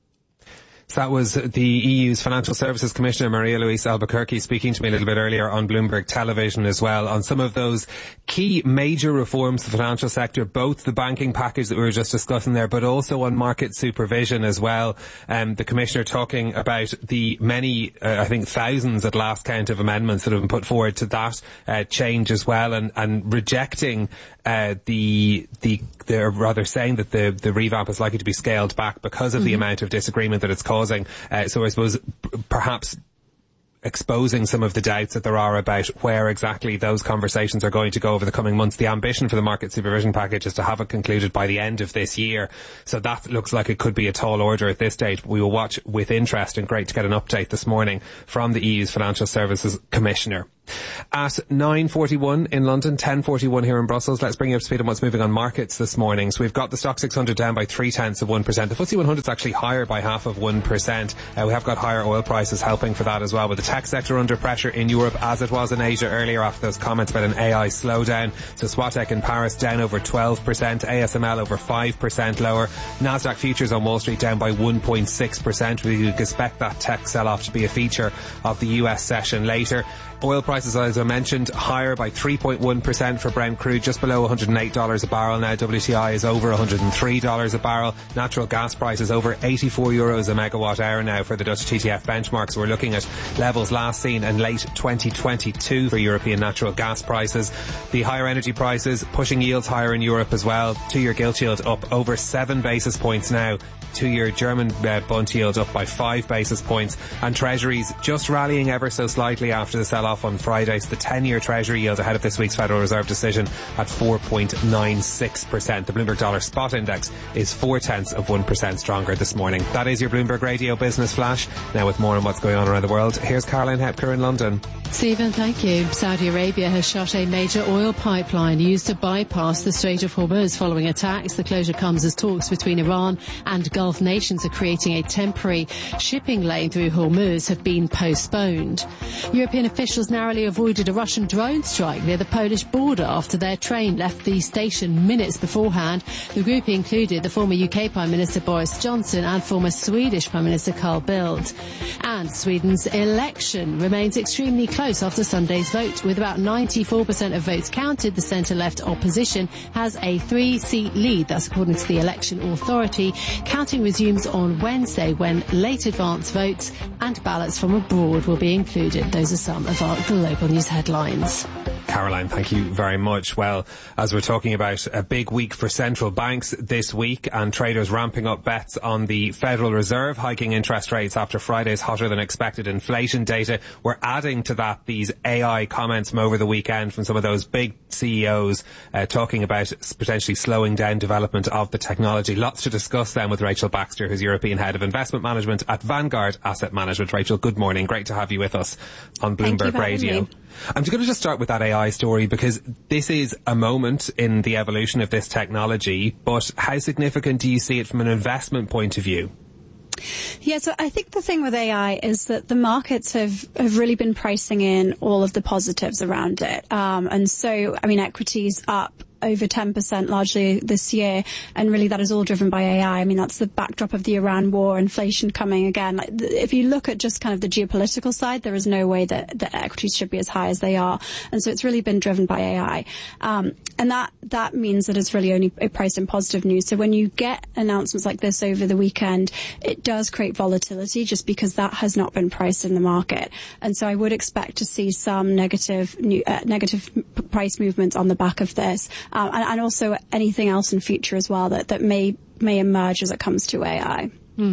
So that was the E U's Financial Services Commissioner, Maria-Louise Albuquerque, speaking to me a little bit earlier on Bloomberg Television as well, on some of those key major reforms to the financial sector, both the banking package that we were just discussing there, but also on market supervision as well. Um, the Commissioner talking about the many, uh, I think thousands at last count of amendments that have been put forward to that uh, change as well, and, and rejecting uh, the, the, they're rather saying that the, the revamp is likely to be scaled back because of mm-hmm. the amount of disagreement that it's caused. Uh, so I suppose p- perhaps exposing some of the doubts that there are about where exactly those conversations are going to go over the coming months. The ambition for the market supervision package is to have it concluded by the end of this year. So that looks like it could be a tall order at this stage. We will watch with interest, and great to get an update this morning from the E U's Financial Services Commissioner. At nine forty-one in London, ten forty-one here in Brussels, let's bring you up to speed on what's moving on markets this morning. So we've got the Stock six hundred down by three tenths of one percent. The F T S E one hundred is actually higher by half of one percent. Uh, we have got higher oil prices helping for that as well, with the tech sector under pressure in Europe as it was in Asia earlier after those comments about an A I slowdown. So Swatek in Paris down over twelve percent, A S M L over five percent lower. Nasdaq futures on Wall Street down by one point six percent. We expect that tech sell-off to be a feature of the U S session later. Oil prices, as I mentioned, higher by three point one percent for Brent crude, just below one hundred eight dollars a barrel now. W T I is over one hundred three dollars a barrel. Natural gas prices over eighty-four euros a megawatt hour now for the Dutch T T F benchmark. So we're looking at levels last seen in late twenty twenty-two for European natural gas prices. The higher energy prices pushing yields higher in Europe as well. Two-year gilt yield up over seven basis points now two-year German uh, bond yield up by five basis points, and Treasuries just rallying ever so slightly after the sell-off on Friday. So the ten-year Treasury yield ahead of this week's Federal Reserve decision at four point nine six percent. The Bloomberg Dollar Spot Index is four-tenths of one percent stronger this morning. That is your Bloomberg Radio Business Flash. Now with more on what's going on around the world, here's Caroline Hepker in London. Stephen, thank you. Saudi Arabia has shut a major oil pipeline used to bypass the Strait of Hormuz following attacks. The closure comes as talks between Iran and Gulf nations are creating a temporary shipping lane through Hormuz have been postponed. European officials narrowly avoided a Russian drone strike near the Polish border after their train left the station minutes beforehand. The group included the former U K Prime Minister Boris Johnson and former Swedish Prime Minister Carl Bildt. And Sweden's election remains extremely close after Sunday's vote. With about ninety-four percent of votes counted, the centre-left opposition has a three-seat lead. That's according to the election authority. Counting resumes on Wednesday when late advance votes and ballots from abroad will be included. Those are some of our global news headlines. Caroline, thank you very much. Well, as we're talking about a big week for central banks this week and traders ramping up bets on the Federal Reserve hiking interest rates after Friday's hotter than expected inflation data, we're adding to that these A I comments from over the weekend from some of those big C E Os uh, talking about potentially slowing down development of the technology. Lots to discuss then with Rachel Baxter, who's European Head of Investment Management at Vanguard Asset Management. Rachel, good morning. Great to have you with us on Bloomberg Radio. I'm going to just start with that A I story because this is a moment in the evolution of this technology, but how significant do you see it from an investment point of view? Yeah, so I think the thing with A I is that the markets have, have really been pricing in all of the positives around it. Um, and so, I mean, equities up over ten percent largely this year, and really that is all driven by A I. I mean, that's the backdrop of the Iran war, inflation coming again. Like, if you look at just kind of the geopolitical side, there is no way that, that equities should be as high as they are. And so it's really been driven by A I. Um, and that, that means that it's really only priced in positive news. So when you get announcements like this over the weekend, it does create volatility just because that has not been priced in the market. And so I would expect to see some negative, new, uh, negative price movements on the back of this. Um, and, and also anything else in future as well that, that may may emerge as it comes to A I.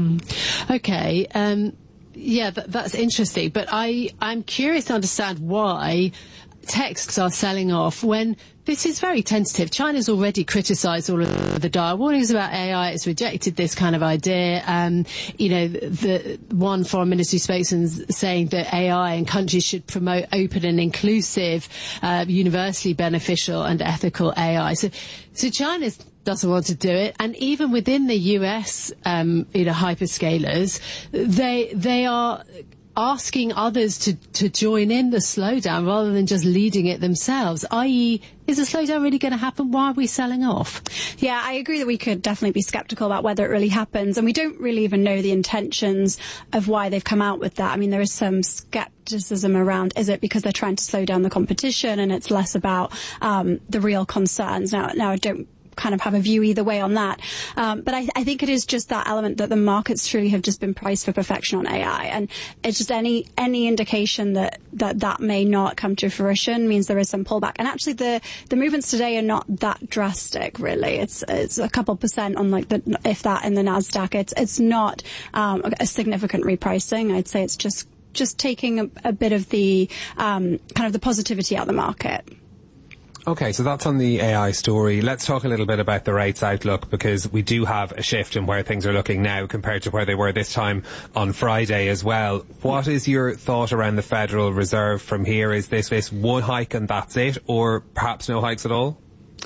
Mm. Okay. Um, yeah, that, that's interesting. But I, I'm curious to understand why texts are selling off when this is very tentative. China's already criticised all of the dire warnings about A I. It's rejected this kind of idea. Um, you know, the one foreign ministry spokesman saying that A I and countries should promote open and inclusive, uh, universally beneficial and ethical A I. So, so China doesn't want to do it, and even within the U S, um, you know, hyperscalers, they they are asking others to, to join in the slowdown rather than just leading it themselves, that is, is the slowdown really going to happen? Why are we selling off? Yeah, I agree that we could definitely be sceptical about whether it really happens, and we don't really even know the intentions of why they've come out with that. I mean, there is some skepticism around, is it because they're trying to slow down the competition and it's less about um, the real concerns? Now, now I don't kind of have a view either way on that. Um, but I, I think it is just that element that the markets truly have just been priced for perfection on A I. And it's just any, any indication that, that that may not come to fruition means there is some pullback. And actually the, the movements today are not that drastic, really. It's, it's a couple percent on like the, if that in the NASDAQ. It's, it's not, um, a significant repricing. I'd say it's just, just taking a, a bit of the, um, kind of the positivity out of the market. Okay, so that's on the A I story. Let's talk a little bit about the rates outlook, because we do have a shift in where things are looking now compared to where they were this time on Friday as well. What is your thought around the Federal Reserve from here? Is this, this one hike and that's it, or perhaps no hikes at all?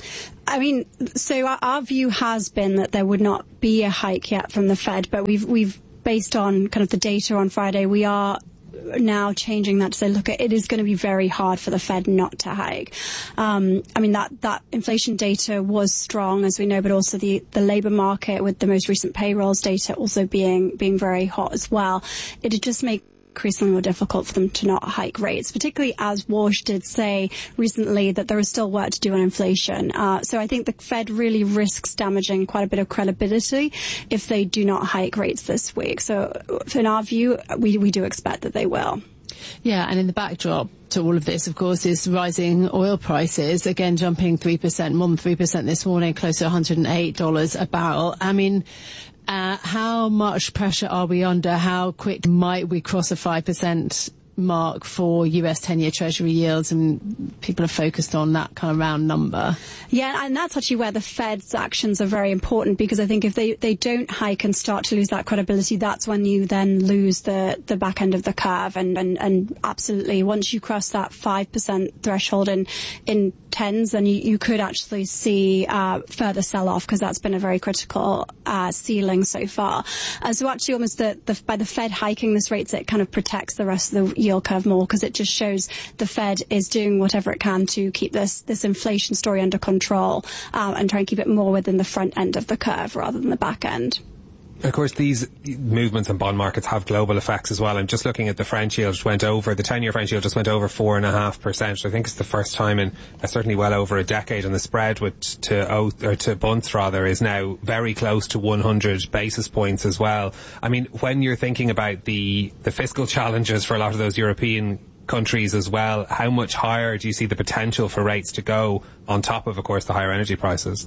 I mean, so our, our view has been that there would not be a hike yet from the Fed, but we've, we've based on kind of the data on Friday, we are now changing that to say, look, it is going to be very hard for the Fed not to hike. Um, I mean, that, that inflation data was strong, as we know, but also the, the labour market with the most recent payrolls data also being, being very hot as well. It would just make increasingly more difficult for them to not hike rates, particularly as Walsh did say recently that there is still work to do on inflation. Uh, so I think the Fed really risks damaging quite a bit of credibility if they do not hike rates this week. So in our view, we, we do expect that they will. Yeah, and in the backdrop to all of this, of course, is rising oil prices, again jumping three percent, more than three percent this morning, close to one hundred eight dollars a barrel. I mean, Uh, how much pressure are we under? How quick might we cross a five percent mark for U S ten-year Treasury yields, and people are focused on that kind of round number? Yeah, and that's actually where the Fed's actions are very important, because I think if they, they don't hike and start to lose that credibility, that's when you then lose the, the back end of the curve. And, and, and absolutely, once you cross that five percent threshold in, in tens, then you, you could actually see uh, further sell-off, because that's been a very critical uh, ceiling so far. Uh, so actually almost the, the, by the Fed hiking this rates, it kind of protects the rest of the yield curve more, because it just shows the Fed is doing whatever it can to keep this, this inflation story under control. Control um, and try and keep it more within the front end of the curve rather than the back end. Of course, these movements in bond markets have global effects as well. I'm just looking at the French yield, just went over, the ten-year French yield just went over four and a half percent. I think it's the first time in uh, certainly well over a decade, and the spread with to oath, or to Bunds rather is now very close to one hundred basis points as well. I mean, when you're thinking about the the fiscal challenges for a lot of those European countries as well, how much higher do you see the potential for rates to go, on top of, of course, the higher energy prices?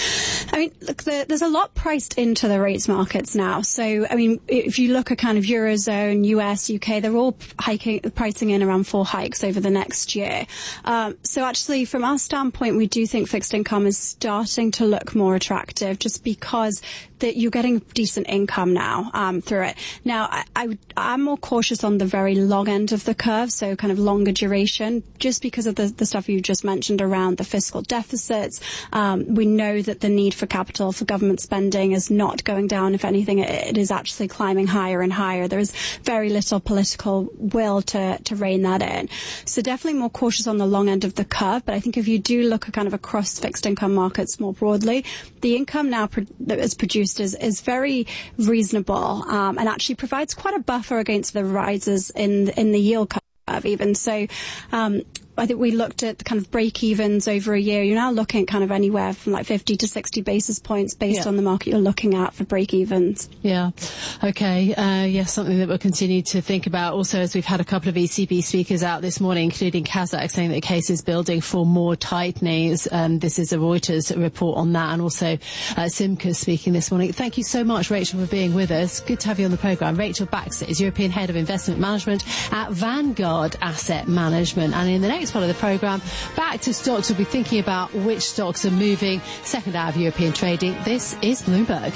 I mean, look, the, there's a lot priced into the rates markets now. So, I mean, if you look at kind of Eurozone, U S, U K, they're all hiking, pricing in around four hikes over the next year. Um, so actually, from our standpoint, we do think fixed income is starting to look more attractive, just because that you're getting decent income now um, through it. Now, I, I, I'm more cautious on the very long end of the curve, so kind of longer duration, just because of the, the stuff you just mentioned around the fiscal deficits. Um, we know that the need for capital for government spending is not going down. If anything, it, it is actually climbing higher and higher. There is very little political will to, to rein that in. So definitely more cautious on the long end of the curve. But I think if you do look at kind of across fixed income markets more broadly, the income now pro- that is produced Is, is very reasonable um, and actually provides quite a buffer against the rises in in the yield curve even. So um, I think we looked at kind of break-evens over a year. You're now looking at kind of anywhere from like fifty to sixty basis points based yeah. on the market you're looking at for break-evens. Yeah. Okay. Uh, yes, something that we'll continue to think about. Also, as we've had a couple of E C B speakers out this morning, including Kazak, saying that the case is building for more tightenings. Um, this is a Reuters report on that, and also uh, Simca speaking this morning. Thank you so much, Rachel, for being with us. Good to have you on the programme. Rachel Baxter is European Head of Investment Management at Vanguard Asset Management. And in the next part of the programme, back to stocks. We'll be thinking about which stocks are moving. Second hour of European trading. This is Bloomberg.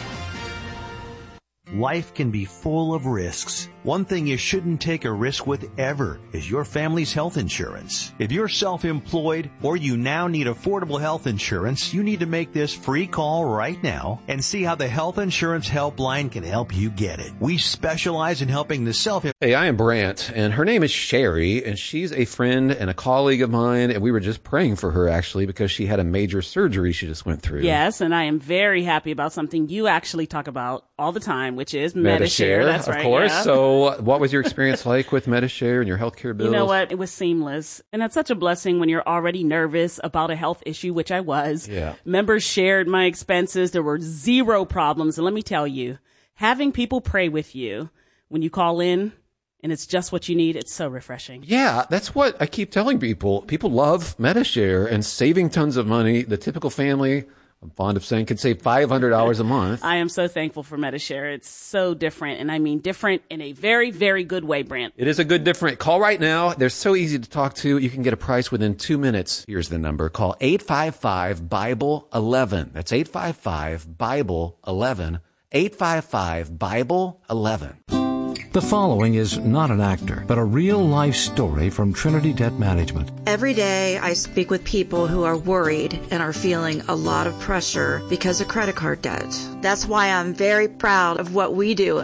Life can be full of risks. One thing you shouldn't take a risk with ever is your family's health insurance. If you're self-employed or you now need affordable health insurance, you need to make this free call right now and see how the Health Insurance Helpline can help you get it. We specialize in helping the self- Hey, I am Brant, and her name is Sherry, and she's a friend and a colleague of mine, and we were just praying for her, actually, because she had a major surgery she just went through. Yes, and I am very happy about something you actually talk about all the time, which is Medi-Share. That's of right, course. yeah. So what was your experience like with Medi-Share and your healthcare bills? You know what? It was seamless. And that's such a blessing when you're already nervous about a health issue, which I was. Yeah. Members shared my expenses. There were zero problems. And let me tell you, having people pray with you when you call in and it's just what you need, it's so refreshing. Yeah, that's what I keep telling people. People love Medi-Share and saving tons of money. The typical family, I'm fond of saying, could save five hundred dollars a month. I am so thankful for Medi-Share. It's so different, and I mean different in a very, very good way, Brant. It is a good different. Call right now. They're so easy to talk to. You can get a price within two minutes. Here's the number. Call eight five five, Bible eleven. That's eight five five, Bible eleven. eight five five, Bible eleven. The following is not an actor, but a real-life story from Trinity Debt Management. Every day I speak with people who are worried and are feeling a lot of pressure because of credit card debt. That's why I'm very proud of what we do